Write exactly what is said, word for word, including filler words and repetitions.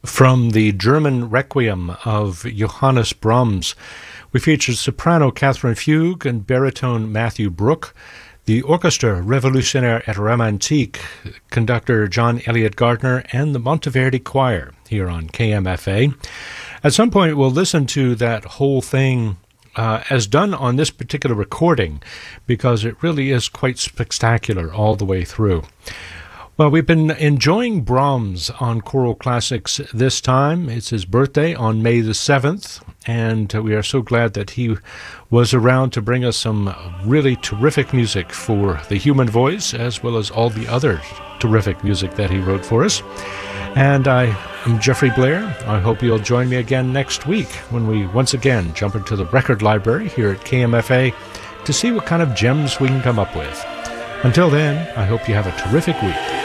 From the German Requiem of Johannes Brahms, we featured soprano Catherine Fugue and baritone Matthew Brook, the Orchestra Revolutionnaire et Romantique, conductor John Elliott Gardner, and the Monteverdi Choir here on K M F A. At some point, we'll listen to that whole thing uh, as done on this particular recording, because it really is quite spectacular all the way through. Well, we've been enjoying Brahms on Choral Classics this time. It's his birthday on May the seventh, and we are so glad that he was around to bring us some really terrific music for the human voice, as well as all the other terrific music that he wrote for us. And I am Jeffrey Blair. I hope you'll join me again next week when we once again jump into the record library here at K M F A to see what kind of gems we can come up with. Until then, I hope you have a terrific week.